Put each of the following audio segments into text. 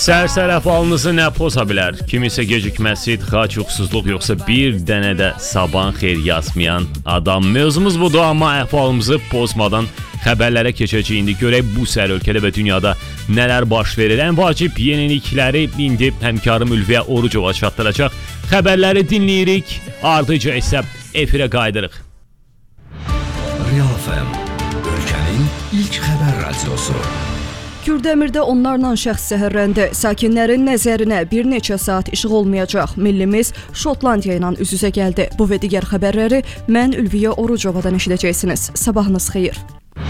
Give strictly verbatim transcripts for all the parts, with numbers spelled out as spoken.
Sərsər əhvalınızı nə poza bilər? Kimisə gecikməsi, tıxac, yuxusuzluq, yoxsa bir dənə də saban xeyir yazmayan adam. Mövzumuz budur, amma əhvalımızı pozmadan xəbərlərə keçəcəyik. İndi görək bu səhər ölkədə və dünyada nələr baş verir. Ən vacib yenilikləri indi həmkarım Ülviyə Orucova çatdıracaq. Xəbərləri dinləyirik, ardıca isə efirə qaydırıq. Real F M, ölkənin ilk xəbər radiosu. Kürdəmirdə onlarla şəxs zəhərləndi. Sakinlərin nəzərinə bir neçə saat işıq olmayacaq. Millimiz Şotlandiya ilə üz-üzə gəldi. Bu və digər xəbərləri mən Ülviyə Orucovadan eşidəcəksiniz. Sabahınız xeyir.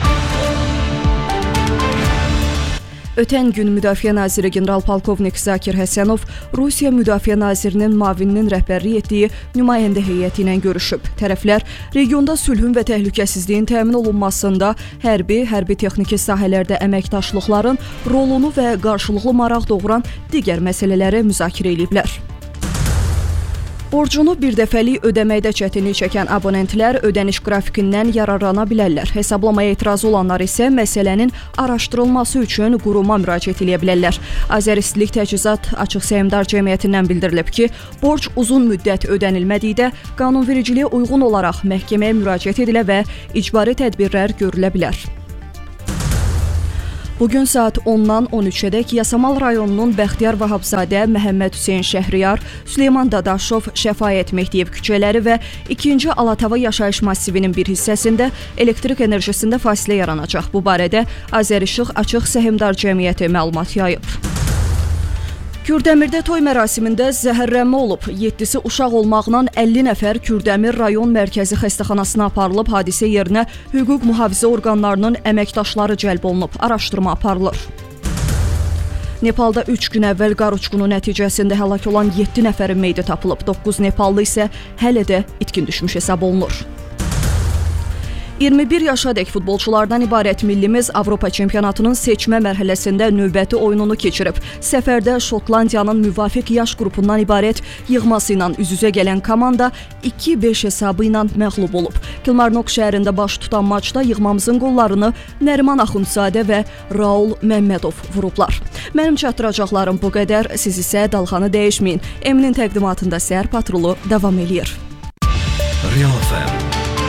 Ötən gün Müdafiə Naziri general-polkovnik Zakir Həsənov Rusiya Müdafiə Nazirinin müavininin rəhbərlik etdiyi nümayəndə heyəti ilə görüşüb. Tərəflər regionda sülhün və təhlükəsizliyin təmin olunmasında hərbi, hərbi-texniki sahələrdə əməkdaşlıqların rolunu və qarşılıqlı maraq doğuran digər məsələləri müzakirə ediblər. Borcunu bir dəfəlik ödəməkdə çətinlik çəkən abonentlər ödəniş qrafikindən yararlana bilərlər. Hesablamaya etirazı olanlar isə məsələnin araşdırılması üçün quruma müraciət edə bilərlər. Azəristilik Təchizat Açıq Səhmdar Cəmiyyətindən bildirilib ki, borc uzun müddət ödənilmədikdə qanunvericiliyə uyğun olaraq məhkəməyə müraciət edilə və icbari tədbirlər görülə bilər. Bugün saat ondan on üçədək Yasamal rayonunun Bəxtiyar Vahabzadə, Məhəmməd Hüseyn Şəhriyar, Süleyman Dadaşov, Şəfaət Mehdiyev küçələri və ikinci Alatava yaşayış massivinin bir hissəsində elektrik enerjisində fasilə yaranacaq. Bu barədə Azərişıq Açıq Səhmdar Cəmiyyəti məlumat yayıb. Kürdəmirdə toy mərasimində zəhərlənmə olub. yeddisi uşaq olmaqla əlli nəfər Kürdəmir rayon mərkəzi xəstəxanasına aparılıb. Hadisə yerinə hüquq mühafizə orqanlarının əməkdaşları cəlb olunub. Araşdırma aparılır. Nepalda üç gün əvvəl qar uçqunu nəticəsində həlak olan yeddi nəfərin meyidi tapılıb. doqquz Nepallı isə hələ də itkin düşmüş hesab olunur. iyirmi bir yaşadək futbolçulardan ibarət millimiz Avropa çempionatının seçmə mərhələsində növbəti oyununu keçirib. Səfərdə Şotlandiyanın müvafiq yaş qrupundan ibarət yığması ilə üz-üzə gələn komanda iki beş hesabı ilə məğlub olub. Kilmarnock şəhərində baş tutan maçda yığmamızın qollarını Nəriman Axundzadə və Raul Məmmədov vurublar. Mənim çatdıracaqlarım bu qədər. Siz isə dalğanı dəyişməyin. Eminin təqdimatında Səhər Patrulu davam eləyir. Real F M